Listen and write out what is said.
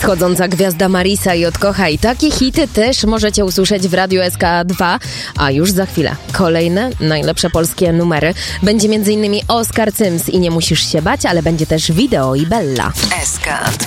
Wschodząca gwiazda Marisa i Odkochaj. Takie hity też możecie usłyszeć w Radiu SK2, a już za chwilę kolejne najlepsze polskie numery. Będzie m.in. Oskar Cyms i Nie musisz się bać, ale będzie też Wideo i Bella. SK2.